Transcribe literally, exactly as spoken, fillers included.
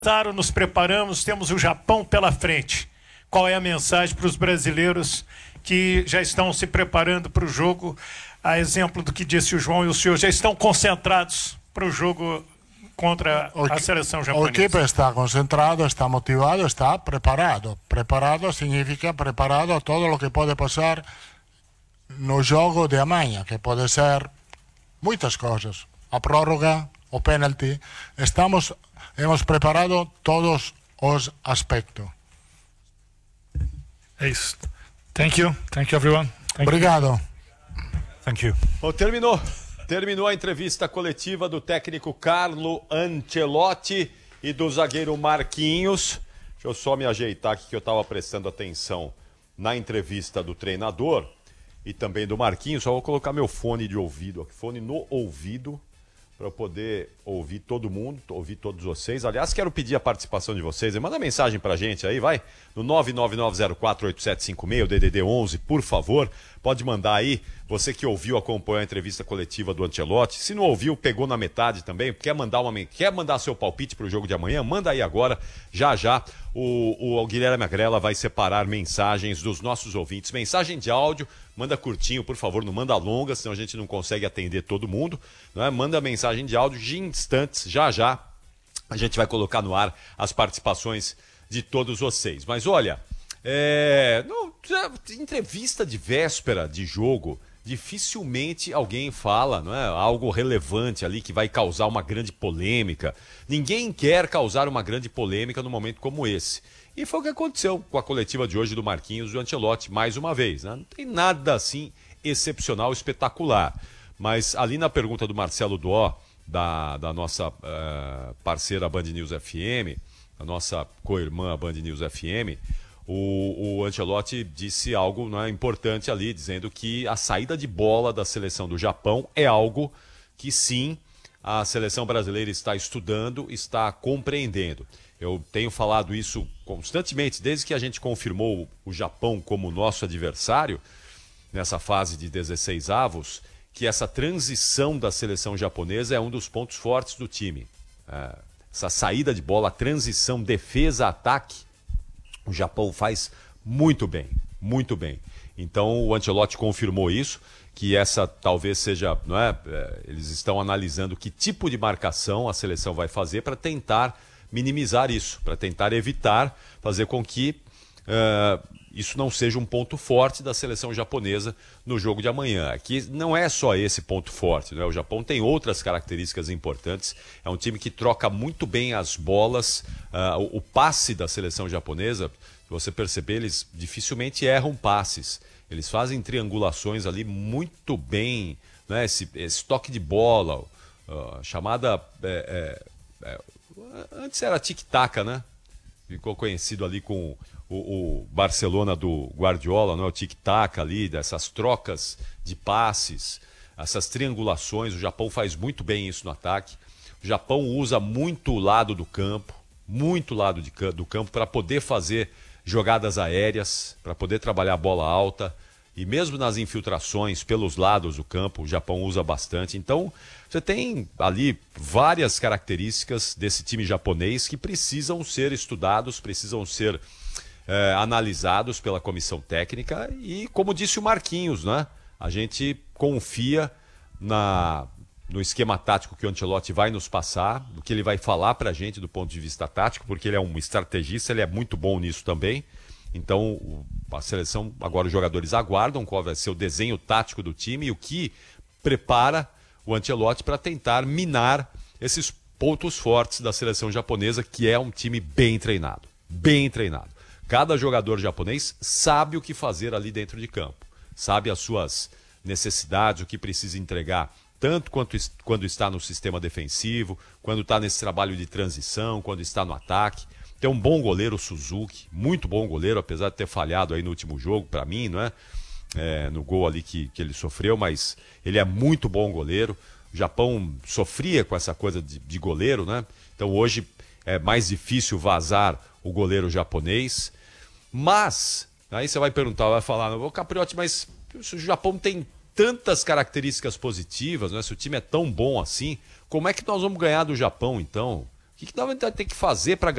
Nos preparamos, temos o Japão pela frente. Qual é a mensagem para os brasileiros que já estão se preparando para o jogo? A exemplo do que disse o João e o senhor, já estão concentrados para o jogo contra a seleção japonesa. O equipo está concentrado, está motivado, está preparado. Preparado significa preparado a todo o que pode passar no jogo de amanhã, que pode ser muitas coisas. A prórroga, o penalti. Estamos, hemos preparado todos os aspectos. É isso. Thank you. Thank you, everyone. Thank Obrigado. You. Thank you. Bom, terminou. Terminou a entrevista coletiva do técnico Carlo Ancelotti e do zagueiro Marquinhos. Deixa eu só me ajeitar aqui que eu estava prestando atenção na entrevista do treinador e também do Marquinhos. Só vou colocar meu fone de ouvido aqui, fone no ouvido, para eu poder ouvir todo mundo, ouvir todos vocês. Aliás, quero pedir a participação de vocês. Manda mensagem pra gente aí, vai. No nove nove nove zero quatro oito sete cinco seis, o D D D onze, por favor. Pode mandar aí. Você que ouviu, acompanhou a entrevista coletiva do Ancelotti. Se não ouviu, pegou na metade também. Quer mandar, uma, quer mandar seu palpite pro jogo de amanhã? Manda aí agora. Já, já. O, o Guilherme Agrela vai separar mensagens dos nossos ouvintes. Mensagem de áudio. Manda curtinho, por favor. Não manda longa, senão a gente não consegue atender todo mundo. Não é? Manda mensagem de áudio de instantes. Já, já. A gente vai colocar no ar as participações de todos vocês. Mas olha, é... no, entrevista de véspera de jogo, dificilmente alguém fala, não é, algo relevante ali que vai causar uma grande polêmica. Ninguém quer causar uma grande polêmica num momento como esse. E foi o que aconteceu com a coletiva de hoje do Marquinhos e do Ancelotti, mais uma vez. Né? Não tem nada assim excepcional, espetacular. Mas ali na pergunta do Marcelo Dó, da, da nossa uh, parceira Band News F M, a nossa co-irmã Band News F M, o, o Ancelotti disse algo, né, importante ali, dizendo que a saída de bola da seleção do Japão é algo que sim, a seleção brasileira está estudando, está compreendendo. Eu tenho falado isso constantemente, desde que a gente confirmou o Japão como nosso adversário, nessa fase de dezesseis avos, que essa transição da seleção japonesa é um dos pontos fortes do time. É, essa saída de bola, a transição defesa-ataque, o Japão faz muito bem, muito bem. Então o Ancelotti confirmou isso, que essa talvez seja, não é, eles estão analisando que tipo de marcação a seleção vai fazer para tentar minimizar isso, para tentar evitar, fazer com que uh, isso não seja um ponto forte da seleção japonesa no jogo de amanhã. Aqui não é só esse ponto forte, né? O Japão tem outras características importantes. É um time que troca muito bem as bolas. Uh, o, o passe da seleção japonesa, se você perceber, eles dificilmente erram passes. Eles fazem triangulações ali muito bem, né? Esse, esse toque de bola, uh, chamada... É, é, é, antes era tic-tac, né? Ficou conhecido ali com o, o Barcelona do Guardiola, não é? O tic-tac ali, dessas trocas de passes, essas triangulações. O Japão faz muito bem isso no ataque. O Japão usa muito o lado do campo, muito lado de, do campo para poder fazer jogadas aéreas, para poder trabalhar a bola alta. E mesmo nas infiltrações pelos lados do campo, o Japão usa bastante. Então, você tem ali várias características desse time japonês que precisam ser estudados, precisam ser é, analisados pela comissão técnica. E, como disse o Marquinhos, né? A gente confia na, no esquema tático que o Ancelotti vai nos passar, do que ele vai falar para a gente do ponto de vista tático, porque ele é um estrategista, ele é muito bom nisso também. Então, a seleção, agora os jogadores aguardam qual vai ser o desenho tático do time e o que prepara o Ancelotti para tentar minar esses pontos fortes da seleção japonesa, que é um time bem treinado, bem treinado. Cada jogador japonês sabe o que fazer ali dentro de campo, sabe as suas necessidades, o que precisa entregar, tanto quanto quando está no sistema defensivo, quando está nesse trabalho de transição, quando está no ataque. Tem um bom goleiro, o Suzuki, muito bom goleiro, apesar de ter falhado aí no último jogo, para mim, não é? É, no gol ali que, que ele sofreu, mas ele é muito bom goleiro. O Japão sofria com essa coisa de, de goleiro, né? Então hoje é mais difícil vazar o goleiro japonês. Mas, aí você vai perguntar, vai falar, ô Capriotti, mas se o Japão tem tantas características positivas, né? Se o time é tão bom assim, como é que nós vamos ganhar do Japão, então? que, que nós vamos ter que fazer para